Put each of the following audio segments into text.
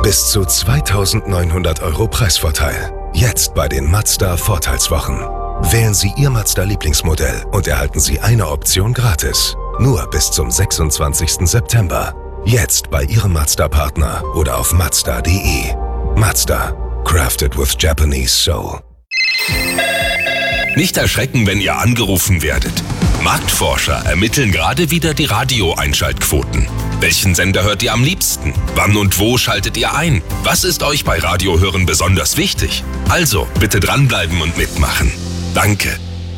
Bis zu 2.900 € Preisvorteil. Jetzt bei den Mazda Vorteilswochen. Wählen Sie Ihr Mazda-Lieblingsmodell und erhalten Sie eine Option gratis. Nur bis zum 26. September. Jetzt bei Ihrem Mazda-Partner oder auf Mazda.de. Mazda. Crafted with Japanese Soul. Nicht erschrecken, wenn ihr angerufen werdet. Marktforscher ermitteln gerade wieder die Radio-Einschaltquoten. Welchen Sender hört ihr am liebsten? Wann und wo schaltet ihr ein? Was ist euch bei Radiohören besonders wichtig? Also, bitte dranbleiben und mitmachen. Danke.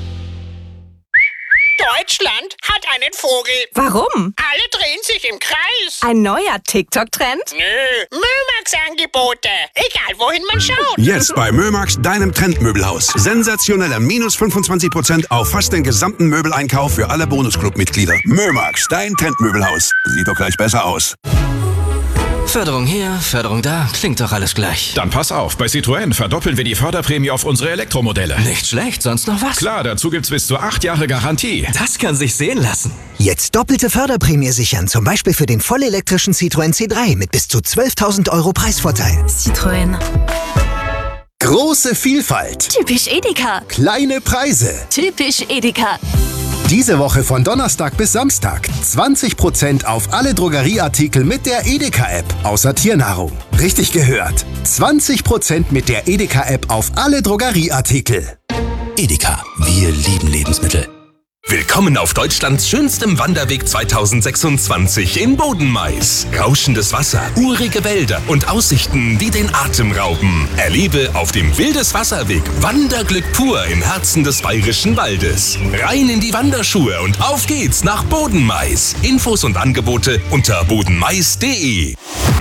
Deutschland hat einen Vogel. Warum? Alle drehen sich im Kreis. Ein neuer TikTok-Trend? Nö, Mömax-Angebote. Egal, wohin man schaut. Jetzt bei Mömax, deinem Trendmöbelhaus. Sensationelle minus 25% auf fast den gesamten Möbeleinkauf für alle Bonusclub-Mitglieder. Mömax, dein Trendmöbelhaus. Sieht doch gleich besser aus. Förderung hier, Förderung da, klingt doch alles gleich. Dann pass auf, bei Citroën verdoppeln wir die Förderprämie auf unsere Elektromodelle. Nicht schlecht, sonst noch was? Klar, dazu gibt's bis zu 8 Jahre Garantie. Das kann sich sehen lassen. Jetzt doppelte Förderprämie sichern, zum Beispiel für den vollelektrischen Citroën C3 mit bis zu 12.000 € Preisvorteil. Citroën. Große Vielfalt. Typisch Edeka. Kleine Preise. Typisch Edeka. Diese Woche von Donnerstag bis Samstag 20% auf alle Drogerieartikel mit der Edeka-App, außer Tiernahrung. Richtig gehört. 20% mit der Edeka-App auf alle Drogerieartikel. Edeka, wir lieben Lebensmittel. Willkommen auf Deutschlands schönstem Wanderweg 2026 in Bodenmais. Rauschendes Wasser, urige Wälder und Aussichten, die den Atem rauben. Erlebe auf dem Wildeswasserweg Wanderglück pur im Herzen des Bayerischen Waldes. Rein in die Wanderschuhe und auf geht's nach Bodenmais. Infos und Angebote unter bodenmais.de.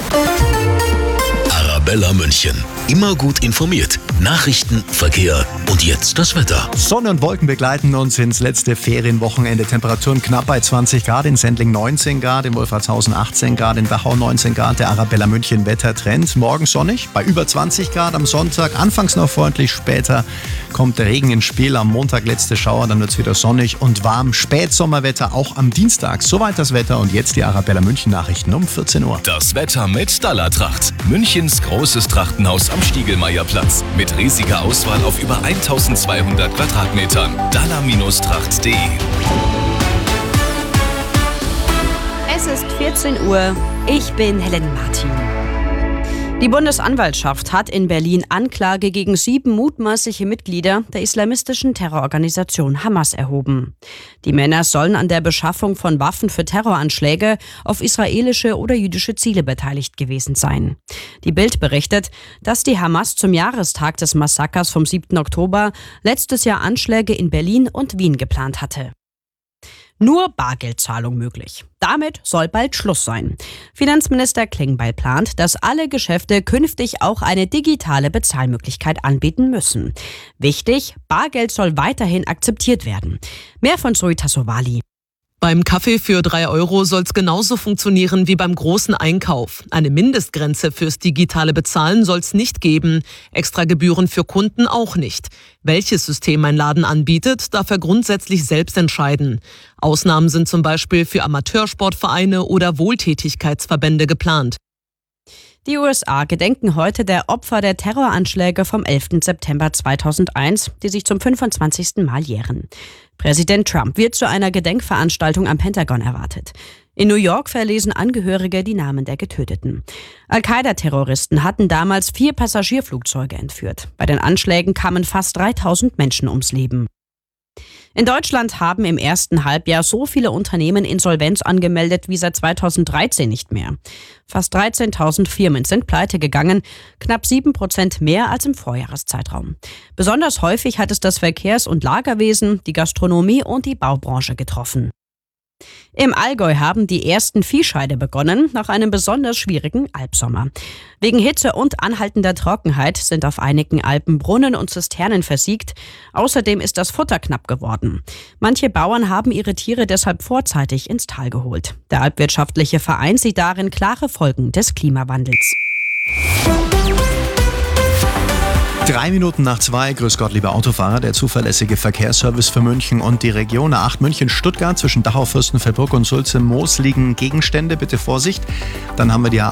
Arabella München. Immer gut informiert. Nachrichten, Verkehr und jetzt das Wetter. Sonne und Wolken begleiten uns ins letzte Ferienwochenende. Temperaturen knapp bei 20 Grad, in Sendling 19 Grad, in Wolfratshausen 18 Grad, in Dachau 19 Grad. Der Arabella München Wettertrend. Morgen sonnig, bei über 20 Grad am Sonntag. Anfangs noch freundlich, später kommt der Regen ins Spiel. Am Montag letzte Schauer, dann wird es wieder sonnig und warm. Spätsommerwetter auch am Dienstag. Soweit das Wetter und jetzt die Arabella München Nachrichten um 14 Uhr. Das Wetter mit Dallartracht. Münchens großes Trachtenhaus am Stiegelmeierplatz. Mit riesiger Auswahl auf über 1200 Quadratmetern. Dallar-tracht.de. Es ist 14 Uhr. Ich bin Helen Martin. Die Bundesanwaltschaft hat in Berlin Anklage gegen 7 mutmaßliche Mitglieder der islamistischen Terrororganisation Hamas erhoben. Die Männer sollen an der Beschaffung von Waffen für Terroranschläge auf israelische oder jüdische Ziele beteiligt gewesen sein. Die Bild berichtet, dass die Hamas zum Jahrestag des Massakers vom 7. Oktober letztes Jahr Anschläge in Berlin und Wien geplant hatte. Nur Bargeldzahlung möglich. Damit soll bald Schluss sein. Finanzminister Klingbeil plant, dass alle Geschäfte künftig auch eine digitale Bezahlmöglichkeit anbieten müssen. Wichtig, Bargeld soll weiterhin akzeptiert werden. Mehr von Zoe Tassovali. Beim Kaffee für 3 € soll es genauso funktionieren wie beim großen Einkauf. Eine Mindestgrenze fürs digitale Bezahlen soll es nicht geben. Extra Gebühren für Kunden auch nicht. Welches System ein Laden anbietet, darf er grundsätzlich selbst entscheiden. Ausnahmen sind zum Beispiel für Amateursportvereine oder Wohltätigkeitsverbände geplant. Die USA gedenken heute der Opfer der Terroranschläge vom 11. September 2001, die sich zum 25. Mal jähren. Präsident Trump wird zu einer Gedenkveranstaltung am Pentagon erwartet. In New York verlesen Angehörige die Namen der Getöteten. Al-Qaida-Terroristen hatten damals 4 Passagierflugzeuge entführt. Bei den Anschlägen kamen fast 3000 Menschen ums Leben. In Deutschland haben im ersten Halbjahr so viele Unternehmen Insolvenz angemeldet wie seit 2013 nicht mehr. Fast 13.000 Firmen sind pleite gegangen, knapp 7% mehr als im Vorjahreszeitraum. Besonders häufig hat es das Verkehrs- und Lagerwesen, die Gastronomie und die Baubranche getroffen. Im Allgäu haben die ersten Viehscheide begonnen, nach einem besonders schwierigen Alpsommer. Wegen Hitze und anhaltender Trockenheit sind auf einigen Alpen Brunnen und Zisternen versiegt. Außerdem ist das Futter knapp geworden. Manche Bauern haben ihre Tiere deshalb vorzeitig ins Tal geholt. Der Alpwirtschaftliche Verein sieht darin klare Folgen des Klimawandels. 3 Minuten nach 2, grüß Gott, liebe Autofahrer, der zuverlässige Verkehrsservice für München und die Region. A8 München-Stuttgart zwischen Dachau, Fürstenfeldbruck und Sulze-Moos liegen Gegenstände, bitte Vorsicht. Dann haben wir die